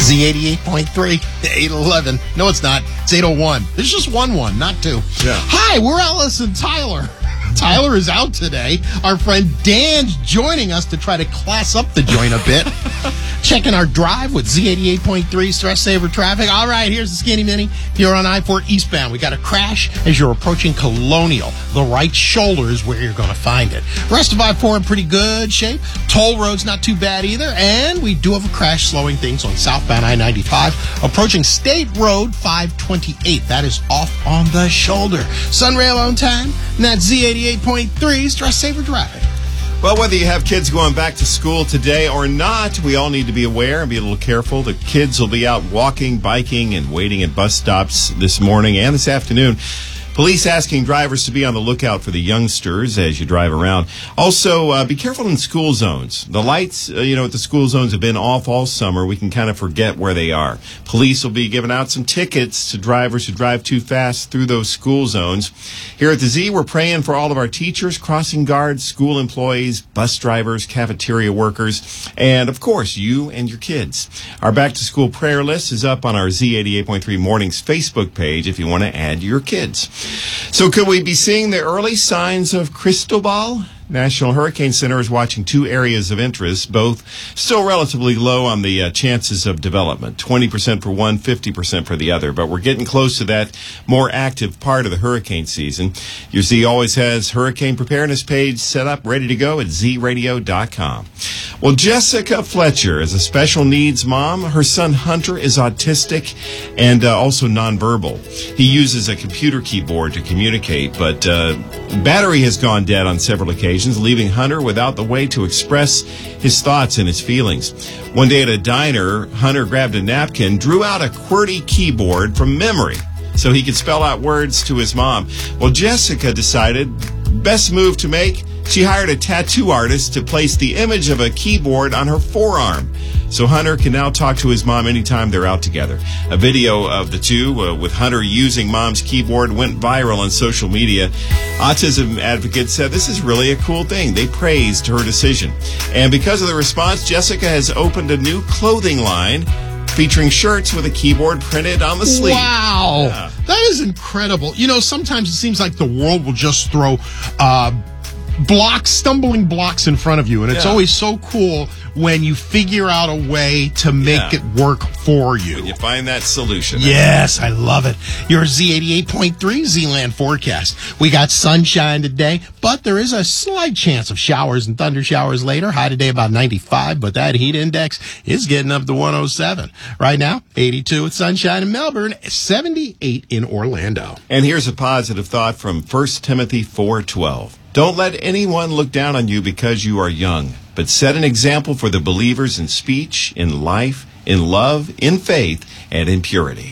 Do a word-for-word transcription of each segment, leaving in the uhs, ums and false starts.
Z eighty-eight point three, eight eleven. No, it's not. It's eight oh one. There's just one one, not two. Yeah. Hi, we're Alice and Tyler. Tyler is out today. Our friend Dan's joining us to try to class up the joint a bit. Checking our drive with Z eighty-eight point three Stress Saver Traffic. All right, here's the skinny mini. If you're on I four eastbound, we got a crash as you're approaching Colonial. The right shoulder is where you're going to find it. Rest of I four in pretty good shape. Toll road's not too bad either. And we do have a crash slowing things on southbound I ninety-five. Approaching State Road five twenty-eight. That is off on the shoulder. Sunrail on time. And that's Z eighty-eight point three Stress Saver Traffic. Well, whether you have kids going back to school today or not, we all need to be aware and be a little careful. The kids will be out walking, biking, and waiting at bus stops this morning and this afternoon. Police asking drivers to be on the lookout for the youngsters as you drive around. Also, uh, be careful in school zones. The lights, uh, you know, at the school zones have been off all summer. We can kind of forget where they are. Police will be giving out some tickets to drivers who drive too fast through those school zones. Here at the Z, we're praying for all of our teachers, crossing guards, school employees, bus drivers, cafeteria workers, and, of course, you and your kids. Our back-to-school prayer list is up on our Z eighty-eight point three Mornings Facebook page if you want to add your kids. So could we be seeing the early signs of Cristobal? National Hurricane Center is watching two areas of interest, both still relatively low on the uh, chances of development, twenty percent for one, fifty percent for the other. But we're getting close to that more active part of the hurricane season. Your Z always has hurricane preparedness page set up, ready to go at z radio dot com. Well, Jessica Fletcher is a special needs mom. Her son Hunter is autistic and uh, also nonverbal. He uses a computer keyboard to communicate, but uh, battery has gone dead on several occasions, leaving Hunter without the way to express his thoughts and his feelings. One day at a diner, Hunter grabbed a napkin, drew out a QWERTY keyboard from memory so he could spell out words to his mom. Well, Jessica decided best move to make, she hired a tattoo artist to place the image of a keyboard on her forearm. So Hunter can now talk to his mom anytime they're out together. A video of the two uh, with Hunter using mom's keyboard went viral on social media. Autism advocates said this is really a cool thing. They praised her decision. And because of the response, Jessica has opened a new clothing line featuring shirts with a keyboard printed on the sleeve. Wow. Yeah. That is incredible. You know, sometimes it seems like the world will just throw uh, blocks, stumbling blocks in front of you. And it's Yeah. always so cool when you figure out a way to make Yeah. it work for you. When you find that solution. Yes, I love it. Your Z eighty-eight point three Z-Land forecast. We got sunshine today, but there is a slight chance of showers and thunder showers later. High today about ninety-five, but that heat index is getting up to one oh seven. Right now, eighty-two with sunshine in Melbourne, seventy-eight in Orlando. And here's a positive thought from First Timothy four twelve. Don't let anyone look down on you because you are young, but set an example for the believers in speech, in life, in love, in faith, and in purity.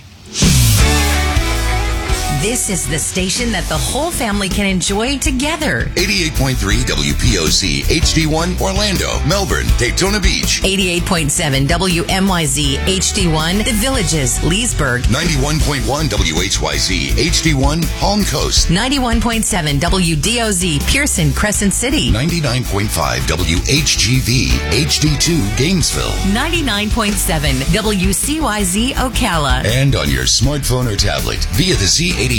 This is the station that the whole family can enjoy together. eighty-eight point three W P O Z H D one Orlando, Melbourne, Daytona Beach. eighty-eight point seven W M Y Z H D one The Villages, Leesburg. ninety-one point one W H Y Z H D one Palm Coast. ninety-one point seven W D O Z Pearson, Crescent City. ninety-nine point five W H G V H D two Gainesville. ninety-nine point seven W C Y Z Ocala. And on your smartphone or tablet via the Z eighty